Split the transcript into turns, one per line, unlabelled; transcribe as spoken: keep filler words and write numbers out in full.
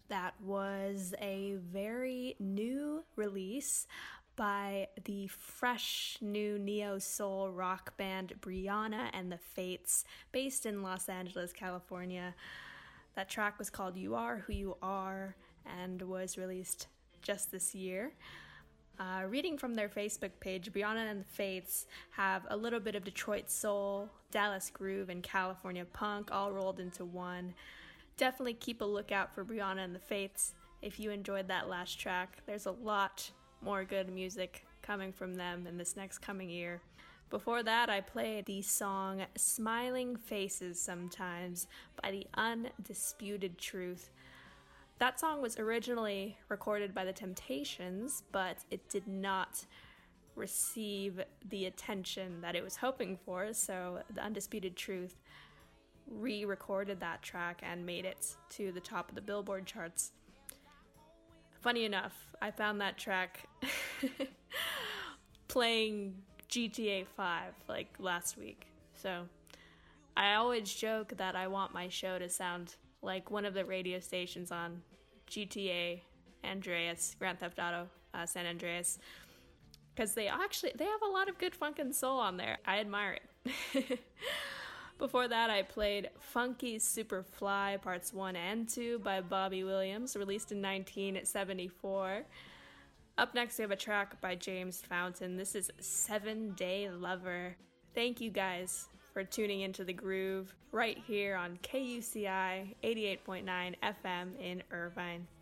That was a very new release by the fresh new neo-soul rock band Brianna and the Fates, based in Los Angeles, California. That track was called You Are Who You Are and was released just this year. Uh, reading from their Facebook page, Brianna and the Fates have a little bit of Detroit soul, Dallas groove, and California punk all rolled into one. Definitely keep a lookout for Brianna and the Fates if you enjoyed that last track. There's a lot more good music coming from them in this next coming year. Before that, I played the song Smiling Faces Sometimes by the Undisputed Truth. That song was originally recorded by The Temptations, but it did not receive the attention that it was hoping for, so The Undisputed Truth re-recorded that track and made it to the top of the Billboard charts. Funny enough, I found that track playing G T A five like last week. So I always joke that I want my show to sound like one of the radio stations on G T A Andreas, Grand Theft Auto uh, San Andreas, because they actually they have a lot of good funk and soul on there. I admire it. Before that, I played Funky Superfly Parts one and two by Bobby Williams, released in nineteen seventy-four. Up next, we have a track by James Fountain. This is Seven Day Lover. Thank you guys for tuning into The Groove right here on K U C I eighty-eight point nine F M in Irvine.